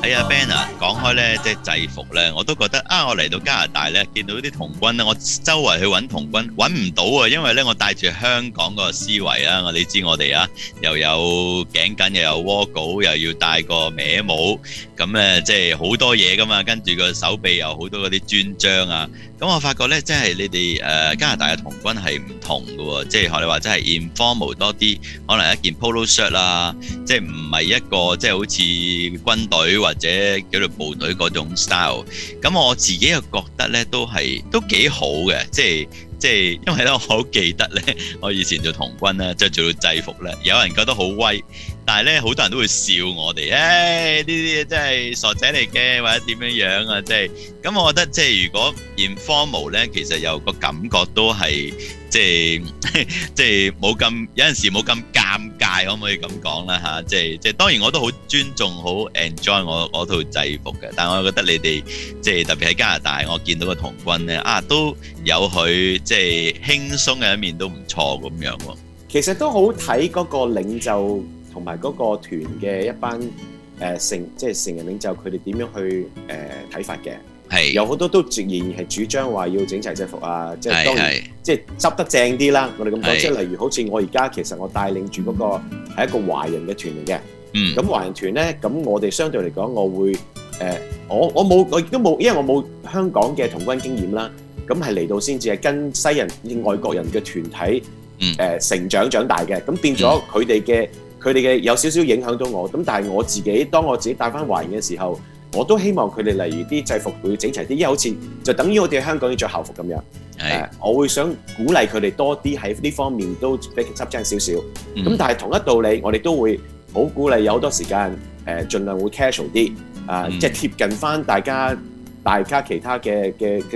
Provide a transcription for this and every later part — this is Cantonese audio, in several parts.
係啊，Ben 啊，講開咧，即係制服咧，我都覺得啊，我嚟到加拿大咧，見到啲童軍咧，我周圍去揾童軍，揾唔到啊，因為咧我帶住香港個思維啊，你知我哋啊，又有頸巾，又有窩稿，又要戴個歪帽，咁咧即係好多嘢噶嘛，跟住個手臂又好多嗰啲專章啊，咁我發覺咧，即係你哋加拿大嘅童軍係唔同嘅喎，即係學你話真係 informal 多啲，可能一件 polo shirt 啊，即係唔係一個即係好似軍隊或者叫做部隊嗰種 style，咁我自己又覺得咧都幾好嘅，即係因為咧我好記得咧，我以前做童軍咧，即係做到制服咧，有人覺得好威，但係咧好多人都會笑我哋，呢啲真係傻仔嚟嘅，或者點樣啊，即係咁，我覺得即係如果 informal 咧，其實有個感覺都係即係冇咁有陣時冇咁尷尬，可唔可以咁講啦嚇？即係當然我都好尊重好 enjoy 我套制服嘅，但係我覺得你哋即係特別喺加拿大，我見到個童軍咧都有佢即係輕鬆嘅一面都唔錯咁樣喎。 其實都好睇嗰個領袖同埋嗰個團嘅一班即係成人領袖，佢哋點樣去睇法嘅。係有好多都仍然係主張話要整齊制服啊，即係當然即係執得正啲啦。我哋咁講，即係例如好似我而家其實我帶領住嗰個係一個華人嘅團嚟嘅。咁華人團咧，咁我哋相對嚟講，我會我亦都冇，因為我冇香港嘅童軍經驗啦。咁係嚟到先至係跟西人、外國人嘅團體成長大嘅，咁變咗佢哋嘅有少少影響到我。咁但係當我自己帶翻華人嘅時候，我都希望佢哋例如啲制服會整齊啲，因為好似就等於我哋喺香港要着校服咁樣。我會想鼓勵佢哋多啲喺呢方面都比較執正少少。咁但係同一道理，我哋都會好鼓勵有好多時間盡量會 casual 啲，即係貼近翻大家其他嘅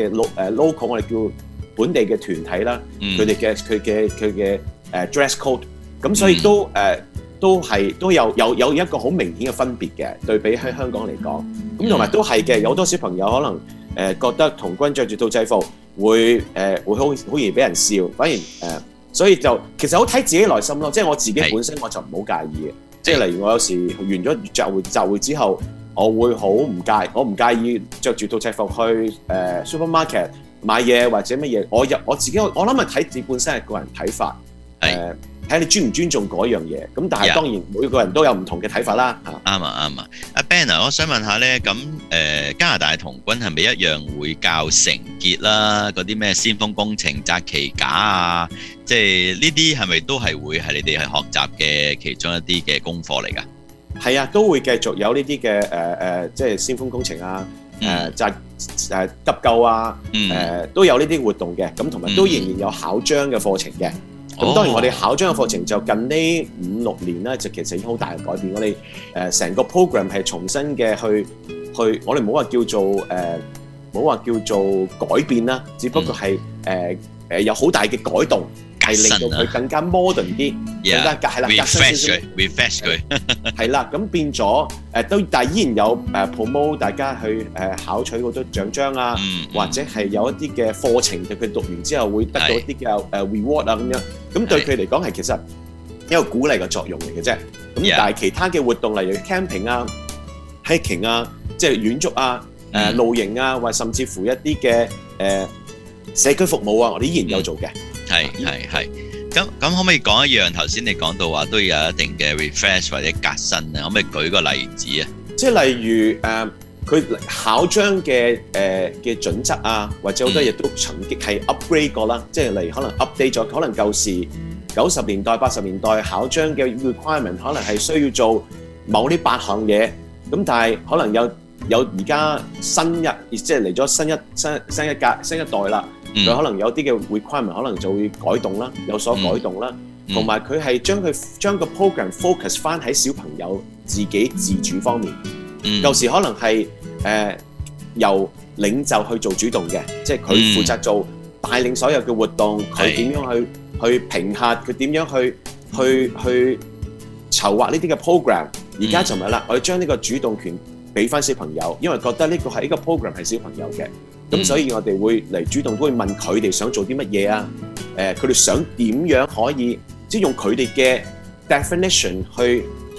local 我哋叫本地嘅團體啦，佢嘅dress code， 咁所以都有一個好明顯嘅分別嘅，對比喺香港嚟講。咁同埋都係嘅，有好多小朋友可能覺得童軍着住套制服會好容易俾人笑，反而所以就其實好睇自己內心咯。即係我自己本身我就唔好介意嘅，即係例如我有時完咗集會之後，我會我唔介意着住套制服去supermarket 買嘢或者乜嘢。我自己我諗係睇自己本身係個人睇法，睇你尊唔尊重嗰樣嘢。咁但係當然每個人都有唔同嘅睇法啦。 啱啊！阿 Ben 啊，我想問下咧，咁加拿大童軍係咪一樣會教繩結啦？嗰啲咩先鋒工程、紮旗架啊，即係呢啲係咪都係會係你哋係學習嘅其中一啲嘅功課嚟㗎？係啊，都會繼續有呢啲嘅即係先鋒工程啊，急救啊，都有呢啲活動嘅。咁同埋都仍然有考章嘅課程嘅。咁當然我哋考章嘅課程就近呢5-6年咧，就其實已經好大嘅改變。我哋成個 program 係重新嘅去，我哋唔好話叫做改變啦，只不過係有好大嘅改動，係令到佢更加 modern 啲，更加係啦， refresh 佢係啦。咁變咗但係依然有promote 大家去考取好多獎章啊，或者係有一啲嘅課程，對佢讀完之後會得到一啲嘅reward 啊咁樣。咁對佢嚟講係其實一個鼓勵嘅作用嚟嘅啫。咁但係其他嘅活動，例如 camping 啊、hiking 啊，即係遠足啊、露營啊，或甚至乎一啲嘅社區服務啊，我哋依然有做嘅。 係。咁可唔可以講一樣？頭先你講到話都有一定嘅 refresh 或者革新啊，可唔可以舉個例子啊？ 即係例如佢考章嘅準則啊，或者好多嘢都曾經係 upgrade 過啦。即係例如可能 update 咗，可能舊時90年代、80年代考章嘅 requirement 可能係需要做某啲8項嘢，咁但係可能有而家即係嚟咗新一代啦。佢可能有啲嘅 requirement 可能就會改動啦，有所改動啦，同埋佢係將個 program focus 翻喺小朋友自己自主方面。舊時可能係由領袖去做主動嘅，即係佢負責做帶領所有嘅活動，佢點樣去評核，佢點樣去籌劃呢啲嘅 program。而家就唔係啦，我哋將呢個主動權俾翻小朋友，因為覺得呢個係一個 program 係小朋友嘅。咁所以我哋會嚟主動都會問佢哋想做啲乜嘢啊？佢哋想點樣可以即係用佢哋嘅 definition 去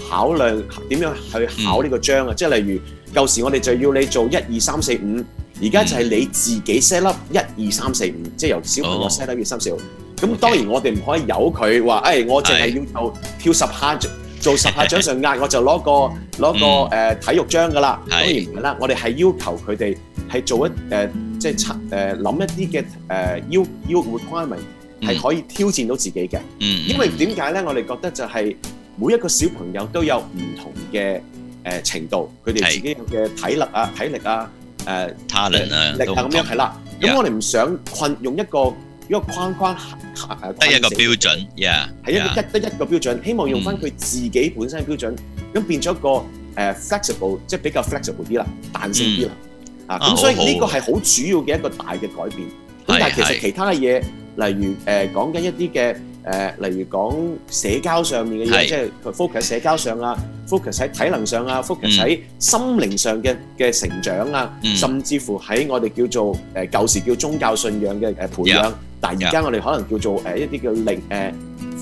考量點樣去考呢個章啊。即係例如舊時我哋就要你做1、2、3、4、5，而家就係你自己 set up 1、2、3、4、5，即係由小朋友 set up 1、2、3、4、5。咁當然我哋唔可以由佢話，我淨係要跳10下，做10下掌上壓，我就攞個體育章㗎啦。當然唔係啦，我哋係要求佢哋係做即係諗一啲嘅要 requirement 係可以挑戰到自己嘅。因為點解咧？我哋覺得就係每一個小朋友都有唔同嘅程度，佢哋自己嘅體力啊、 talent 啊、 力啊咁樣係啦。咁我哋唔想用一個框框得一個標準， 係得一個標準，希望用翻佢自己本身嘅標準，咁變咗個flexible， 即係比較 flexible 啲啦，彈性啲啦。咁所以呢個係好主要嘅一個大嘅改變。咁但係其實其他嘅嘢，例如講緊一啲嘅例如講社交上面嘅嘢，即係佢 focus 喺社交上啊 ，focus 喺體能上啊 ，focus 喺心靈上嘅成長啊，甚至乎喺我哋叫做舊時叫宗教信仰嘅培養，但係而家我哋可能叫做一啲叫靈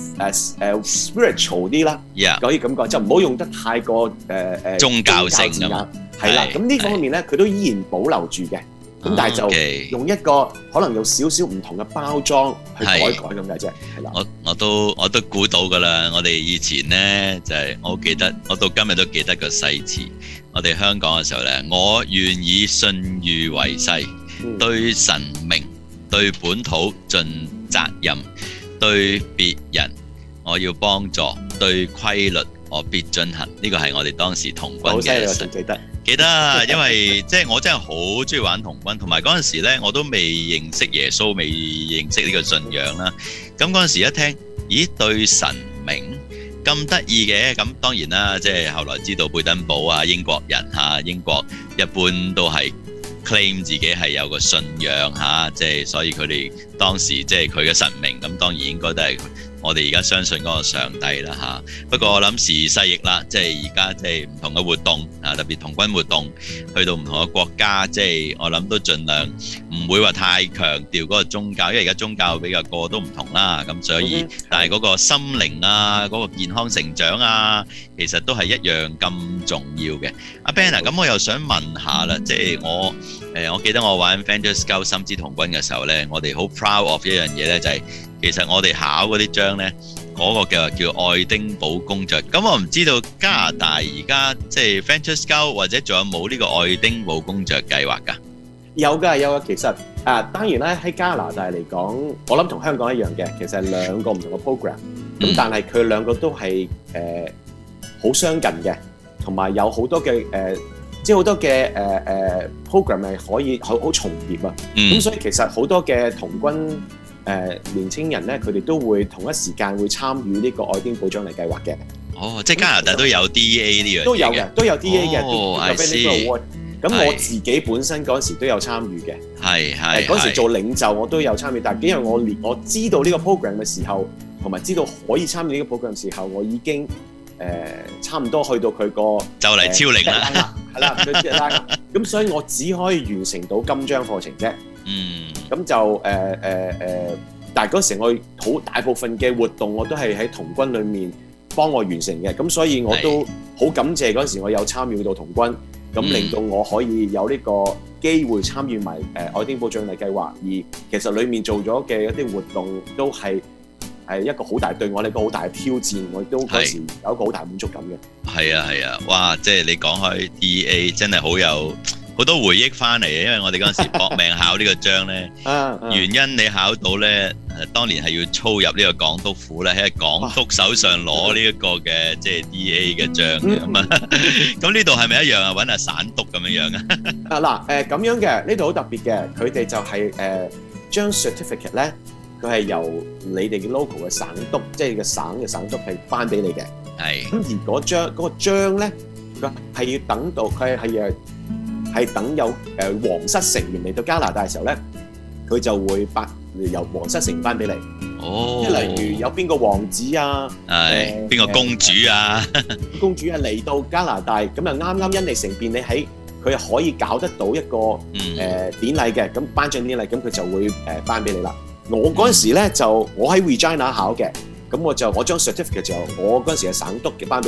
spiritual 啲啦，可以咁講，就唔好用得太過宗教性咁。 係啦，咁呢方面咧，佢都依然保留住嘅。咁但係就用一個可能用少少唔同嘅包裝去改咁解啫。係啦， 我都估到㗎啦。我哋以前咧就係我記得，我到今日都記得個誓詞。我哋香港嘅時候咧，我願以信譽為誓，對神明、對本土盡責任，對別人我要幫助，對規律我必進行。呢個係我哋當時童軍嘅誓。記得，因為即係我真係好中意玩童軍，同埋嗰陣時咧我都未認識耶穌，未認識呢個信仰啦。咁嗰陣時一聽，咦，對神明咁得意嘅，咁當然啦，即係後來知道貝登堡啊，英國人嚇，英國一般都係 claim 自己係有個信仰嚇，即係所以佢哋當時即係佢嘅神明，咁當然應該都係我哋而家相信嗰個上帝啦嚇。不過我諗時勢易啦，即係而家即係唔同嘅活動啊，特別童軍活動去到唔同嘅國家，即係我諗都盡量唔會話太強調嗰個宗教，因為而家宗教比較個個都唔同啦，咁所以但係嗰個心靈啊，嗰個健康成長啊，其實都係一樣咁重要嘅。阿 Ben 啊，咁我又想問下啦，即係我記得我玩 Venture Scout 深之童軍嘅時候咧，我哋好 proud of 一樣嘢咧，就係其實我哋考嗰啲章咧，嗰個叫愛丁堡公爵。咁我唔知道加拿大而家即係 Venture Scout 或者仲有冇呢個愛丁堡公爵計劃㗎？ 有㗎。其實當然咧喺加拿大嚟講，我諗同香港一樣嘅，其實係兩個唔同嘅 program。咁但係佢兩個都係好相近嘅，同埋有好多嘅即係好多嘅program 係可以好重疊啊。咁所以其實好多嘅童軍年青人咧，佢哋都會同一時間會參與呢個愛丁堡獎勵計劃嘅。 哦，即係加拿大都有 DA 呢樣嘢嘅。 都有嘅，都有 DA 嘅。 I see。 咁我自己本身嗰陣時都有參與嘅。係。嗰陣時做領袖我都有參與，但係因為我知道呢個 program 嘅時候，同埋知道可以參與呢個 program 嘅時候，我已經差唔多去到佢個就嚟超齡啦。 係啦，咁所以我只可以完成到金章課程啫。咁就但係嗰時我好大部分嘅活動我都係喺童軍裏面幫我完成嘅，咁所以我都好感謝嗰時我有參與到童軍，咁令到我可以有呢個機會參與埋愛丁堡獎勵計劃，而其實裏面做咗嘅一啲活動都係一個好大對我哋一個好大嘅挑戰，我亦都嗰時有一個好大滿足感嘅。係啊，哇！即係你講開 DA 真係好多回憶翻嚟嘅，因為我哋嗰陣時搏命考呢個章咧，原因你考到咧，當年係要操入呢個港督府咧，喺港督手上攞呢一個嘅即係 DA 嘅章咁啊。咁呢度係咪一樣啊？揾阿省督咁樣啊？ 咁樣嘅，呢度好特別嘅，佢哋就係將 certificate 咧，佢係由你哋嘅 local 嘅省督，即係個省嘅省督係頒俾你嘅。係。咁而嗰個章咧，佢係要等到佢係等有皇室成員嚟到加拿大嘅時候咧，佢就會由皇室成員頒俾你。即係例如有邊個王子啊， 邊個公主啊， 公主啊嚟到加拿大，咁就啱因利乘便，你喺佢可以搞得到一個典禮嘅，咁頒獎典禮，咁佢就會頒俾你啦。我嗰陣時咧就我喺 Regina 考嘅，咁我將 certificate 就我嗰陣時嘅省督嘅頒俾我。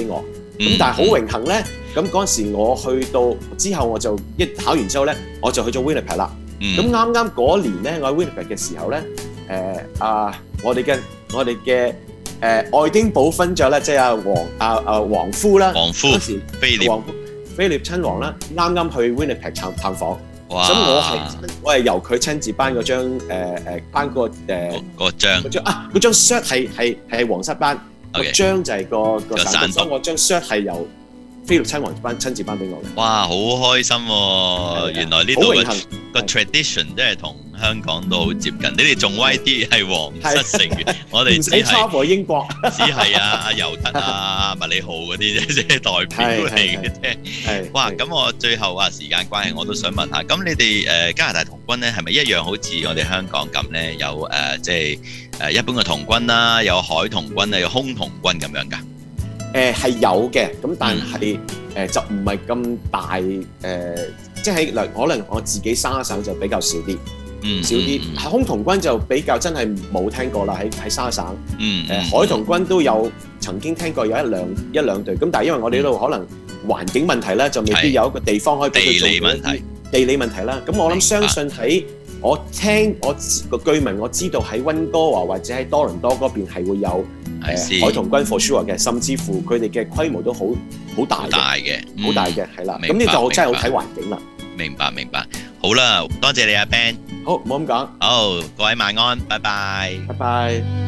咁但係好榮幸咧，咁嗰陣時我去到之後，我就一考完之後咧，我就去咗 Winnipeg 啦。咁啱啱嗰年咧，我喺 Winnipeg 嘅時候咧，我哋嘅愛丁堡勳爵咧，即係王夫啦，嗰時菲臘親王啦，啱啱去 Winnipeg 探訪。咁我係由佢親自頒嗰張頒個張 shirt 係皇室頒，個章就係個散服，所以我張 shirt 係由菲臘親王親自頒俾我嘅。 哇，好開心喎！原來呢度個 tradition 即係同香港都好接近。你哋仲威啲係皇室成員，我哋只係英國， 只係阿尤特麥理浩嗰啲即係代表嚟嘅啫。哇！咁我最後時間關係，我都想問下，咁你哋加拿大童軍咧係咪一樣好似我哋香港咁咧？有即係一般嘅童軍啦，有海童軍啦，有空童軍咁樣㗎？ 係有嘅，咁但係就唔係咁大即係可能我自己沙省就比較少啲，少啲。空童軍就比較真係冇聽過啦，喺沙省。海童軍都有曾經聽過有一兩隊，咁但係因為我哋呢度可能環境問題咧，就未必有一個地方可以俾佢做地理問題啦。咁我諗相信喺我個居民我知道喺溫哥華或者喺多倫多嗰邊係會有海童軍 for sure 嘅，甚至乎佢哋嘅規模都好大嘅，好大嘅係啦。咁呢就真係好睇環境啦。 明白。好啦，多謝你阿 Ben。 好，唔好咁講。 好，各位晚安，拜拜。 拜拜。